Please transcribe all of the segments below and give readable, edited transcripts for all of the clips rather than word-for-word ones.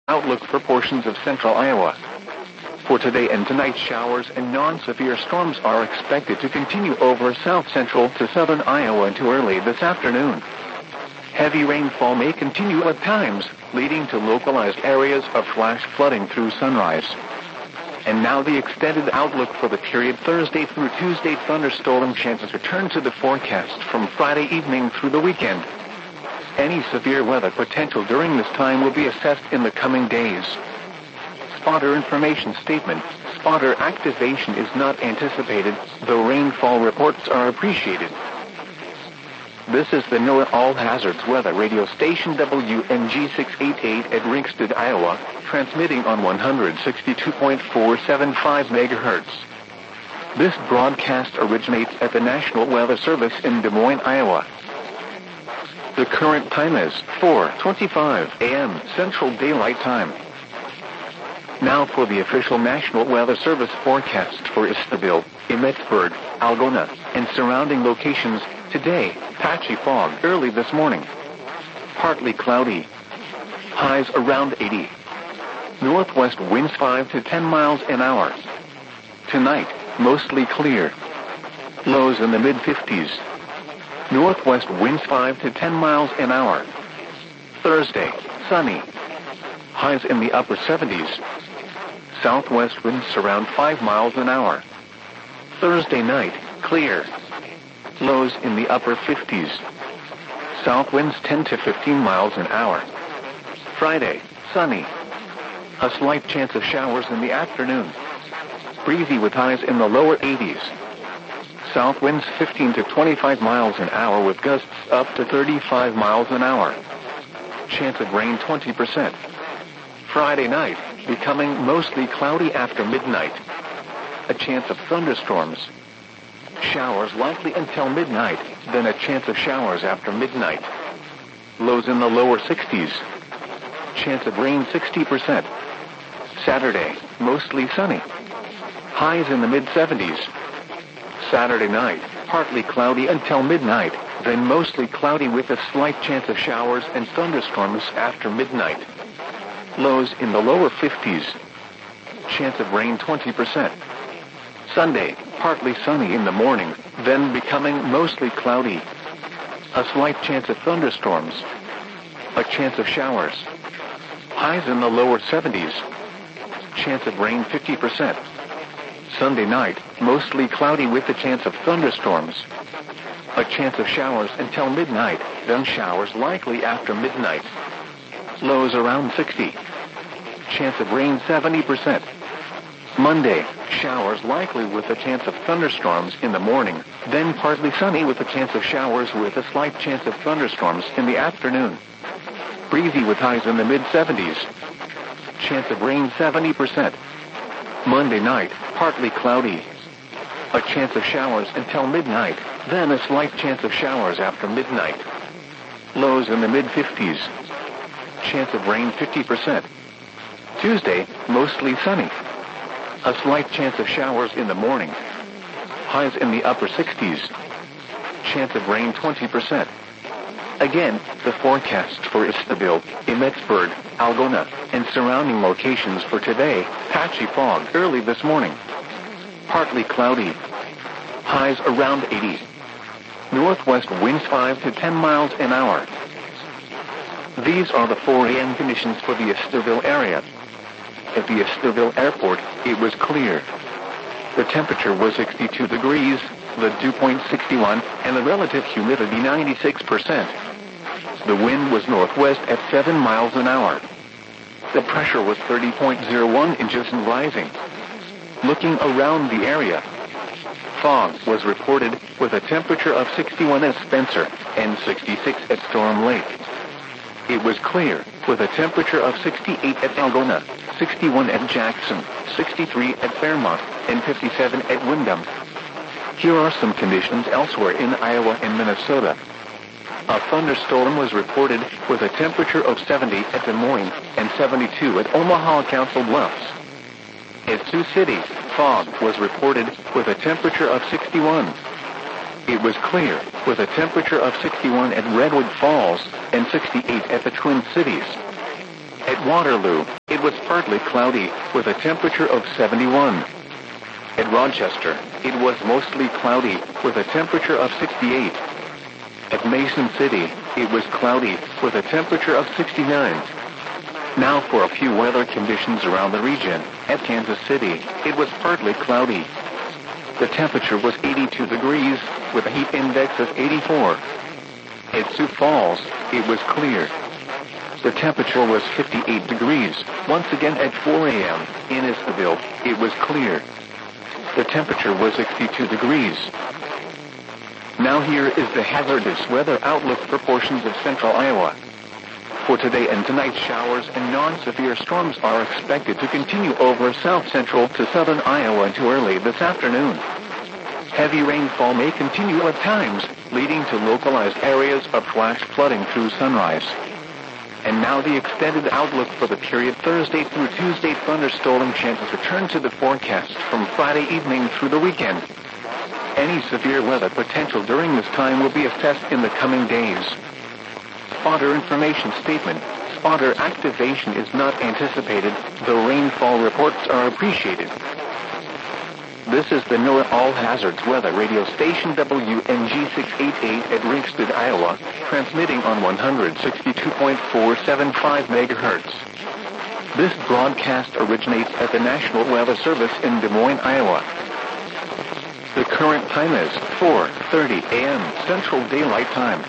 outlook for portions of central Iowa. For today and tonight, showers and non-severe storms are expected to continue over south-central to southern Iowa into early this afternoon. Heavy rainfall may continue at times, leading to localized areas of flash flooding through sunrise. And now the extended outlook for the period Thursday through Tuesday. Thunderstorm chances return to the forecast from Friday evening through the weekend. Any severe weather potential during this time will be assessed in the coming days. Spotter information statement. Spotter activation is not anticipated, though rainfall reports are appreciated. This is the NOAA All Hazards Weather Radio Station WNG 688 at Ringsted, Iowa, transmitting on 162.475 MHz. This broadcast originates at the National Weather Service in Des Moines, Iowa. The current time is 4:25 a.m. Central Daylight Time. Now for the official National Weather Service forecast for Isterville, Emmetsburg, Algona, and surrounding locations. Today, patchy fog early this morning. Partly cloudy. Highs around 80. Northwest winds 5 to 10 miles an hour. Tonight, mostly clear. Lows in the mid-50s. Northwest winds 5 to 10 miles an hour. Thursday, sunny. Highs in the upper 70s. Southwest winds around 5 miles an hour. Thursday night, clear. Lows in the upper 50s. South winds 10 to 15 miles an hour. Friday, sunny. A slight chance of showers in the afternoon. Breezy with highs in the lower 80s. South winds 15 to 25 miles an hour with gusts up to 35 miles an hour. Chance of rain 20%. Friday night, becoming mostly cloudy after midnight. A chance of thunderstorms. Showers likely until midnight, then a chance of showers after midnight. Lows in the lower 60s. Chance of rain 60%. Saturday, mostly sunny. Highs in the mid-70s. Saturday night, partly cloudy until midnight, then mostly cloudy with a slight chance of showers and thunderstorms after midnight. Lows in the lower 50s. Chance of rain 20%. Sunday, partly sunny in the morning, then becoming mostly cloudy. A slight chance of thunderstorms. A chance of showers. Highs in the lower 70s. Chance of rain 50%. Sunday night, mostly cloudy with a chance of thunderstorms. A chance of showers until midnight, then showers likely after midnight. Lows around 60. Chance of rain 70%. Monday, showers likely with a chance of thunderstorms in the morning, then partly sunny with a chance of showers with a slight chance of thunderstorms in the afternoon. Breezy with highs in the mid-70s. Chance of rain 70%. Monday night, partly cloudy. A chance of showers until midnight, then a slight chance of showers after midnight. Lows in the mid-50s. Chance of rain 50%. Tuesday, mostly sunny. A slight chance of showers in the morning. Highs in the upper 60s. Chance of rain 20%. Again, the forecast for Isterville, Emmetsburg, Algona, and surrounding locations for today, patchy fog early this morning. Partly cloudy. Highs around 80. Northwest winds 5 to 10 miles an hour. These are the 4 a.m. conditions for the Isterville area. At the Isterville airport, it was clear. The temperature was 62 degrees, the dew point 61, and the relative humidity 96%. The wind was northwest at 7 miles an hour. The pressure was 30.01 inches and rising. Looking around the area, fog was reported with a temperature of 61 at Spencer and 66 at Storm Lake. It was clear with a temperature of 68 at Algona, 61 at Jackson, 63 at Fairmont, and 57 at Windham. Here are some conditions elsewhere in Iowa and Minnesota. A thunderstorm was reported with a temperature of 70 at Des Moines and 72 at Omaha Council Bluffs. At Sioux City, fog was reported with a temperature of 61. It was clear with a temperature of 61 at Redwood Falls and 68 at the Twin Cities. At Waterloo, it was partly cloudy, with a temperature of 71. At Rochester, it was mostly cloudy, with a temperature of 68. At Mason City, it was cloudy, with a temperature of 69. Now for a few weather conditions around the region. At Kansas City, it was partly cloudy. The temperature was 82 degrees, with a heat index of 84. At Sioux Falls, it was clear. The temperature was 58 degrees. Once again at 4 a.m. in Istabile, it was clear. The temperature was 62 degrees. Now here is the hazardous weather outlook for portions of central Iowa. For today and tonight, showers and non-severe storms are expected to continue over south-central to southern Iowa until early this afternoon. Heavy rainfall may continue at times, leading to localized areas of flash flooding through sunrise. And now the extended outlook for the period Thursday through Tuesday. Thunderstorm chances return to the forecast from Friday evening through the weekend. Any severe weather potential during this time will be assessed in the coming days. Spotter information statement. Spotter activation is not anticipated, though rainfall reports are appreciated. This is the NOAA All Hazards Weather Radio Station WNG 688 at Ringsted, Iowa, transmitting on 162.475 megahertz. This broadcast originates at the National Weather Service in Des Moines, Iowa. The current time is 4:30 a.m. Central Daylight Time.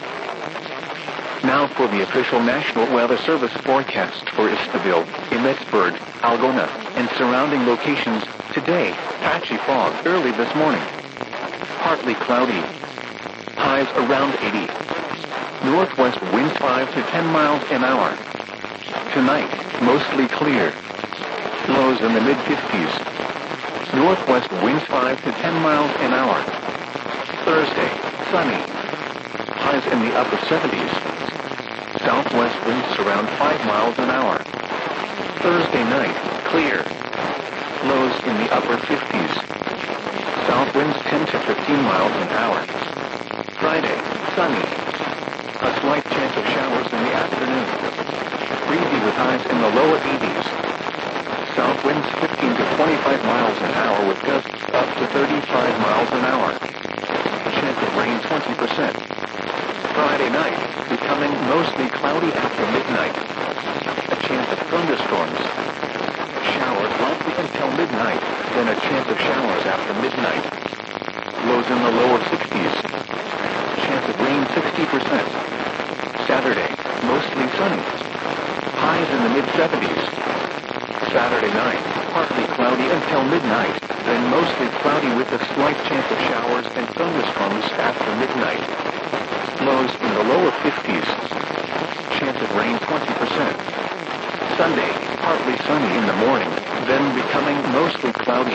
Now for the official National Weather Service forecast for Istabile, Emmetsburg, Algona, and surrounding locations. Today, patchy fog early this morning. Partly cloudy. Highs around 80. Northwest winds 5 to 10 miles an hour. Tonight, mostly clear. Lows in the mid-50s. Northwest winds 5 to 10 miles an hour. Thursday, sunny. Highs in the upper 70s. Southwest winds around 5 miles an hour. Thursday night, clear. Lows in the upper 50s. South winds 10 to 15 miles an hour. Friday, sunny. A slight chance of showers in the afternoon. Breezy with highs in the lower 80s. South winds 15 to 25 miles an hour with gusts up to 35 miles an hour. Chance of rain 20%. Friday night, becoming mostly cloudy after midnight. A chance of thunderstorms. Showers likely until midnight, then a chance of showers after midnight. Lows in the lower 60s. Chance of rain 60%. Saturday, mostly sunny. Highs in the mid-70s. Saturday night, partly cloudy until midnight, then mostly cloudy with a slight chance of showers and thunderstorms after midnight. Lows in the lower 50s. Chance of rain 20%. Sunday, partly sunny in the morning, then becoming mostly cloudy.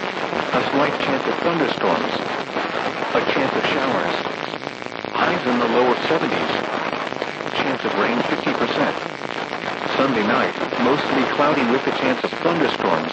A slight chance of thunderstorms. A chance of showers. Highs in the lower 70s. Chance of rain 50%. Sunday night, mostly cloudy with a chance of thunderstorms.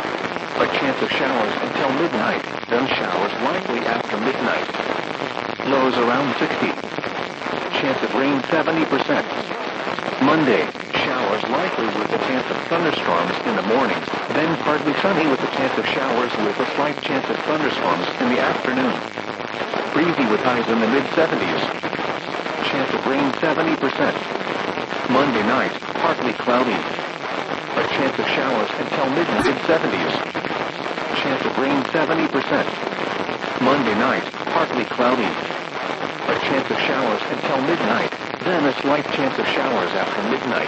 A chance of showers until midnight, then showers likely after midnight. Lows around 60. Chance of rain 70%. Monday, showers likely with a chance of thunderstorms in the morning, then partly sunny with a chance of showers with a slight chance of thunderstorms in the afternoon. Breezy with highs in the mid-70s. Chance of rain 70%. Monday night, partly cloudy. A chance of showers until mid-70s. Chance of rain 70%. Monday night, partly cloudy. A chance of showers until midnight, then a slight chance of showers after midnight.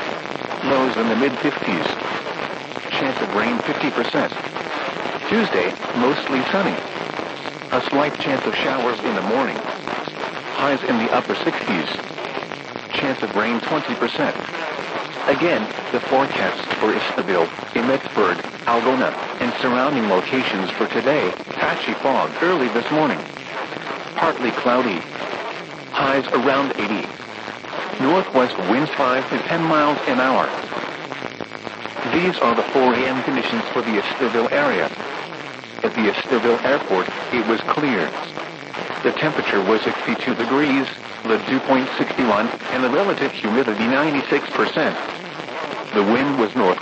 Lows in the mid-50s. Chance of rain 50%. Tuesday, mostly sunny. A slight chance of showers in the morning. Highs in the upper 60s. Chance of rain 20%. Again, the forecast for Istabile, Emmetsburg, Algona, and surrounding locations for today. Patchy fog early this morning. Partly cloudy. Highs around 80. Northwest winds 5 to 10 miles an hour. These are the 4 a.m. conditions for the Istabile area. At the Istabile Airport, it was clear. The temperature was 62 degrees, the dew point 61, and the relative humidity 96%. The wind was north